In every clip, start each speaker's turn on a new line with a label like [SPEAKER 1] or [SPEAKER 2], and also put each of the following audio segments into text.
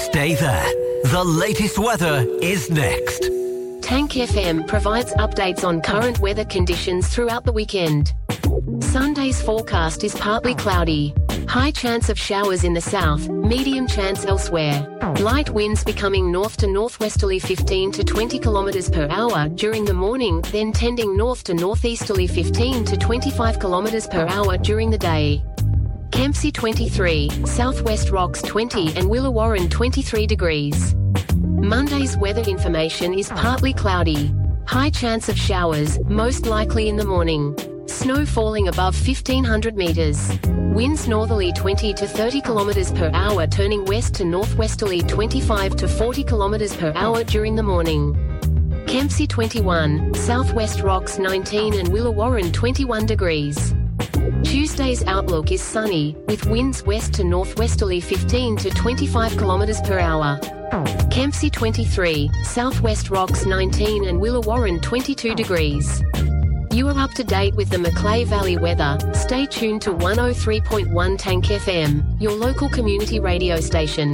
[SPEAKER 1] Stay there. The latest weather is next.
[SPEAKER 2] Tank FM provides updates on current weather conditions throughout the weekend. Sunday's forecast is partly cloudy. High chance of showers in the south, medium chance elsewhere. Light winds becoming north to northwesterly 15 to 20 km per hour during the morning, then tending north to northeasterly 15 to 25 km per hour during the day. Kempsey 23, Southwest Rocks 20 and Willawarren 23 degrees. Monday's weather information is partly cloudy. High chance of showers, most likely in the morning. Snow falling above 1,500 metres. Winds northerly 20 to 30 km per hour turning west to northwesterly 25 to 40 km per hour during the morning. Kempsey 21, Southwest Rocks 19 and Willawarren 21 degrees. Tuesday's outlook is sunny, with winds west to northwesterly 15 to 25 km per hour. Kempsey 23, Southwest Rocks 19 and Willawarren 22 degrees. You are up to date with the Macleay Valley weather. Stay tuned to 103.1 Tank FM, your local community radio station.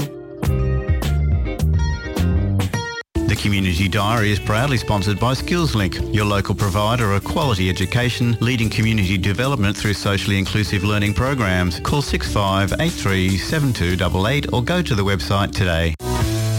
[SPEAKER 3] The Community Diary is proudly sponsored by SkillsLink, your local provider of quality education, leading community development through socially inclusive learning programs. Call 6583 7288 or go to the website today.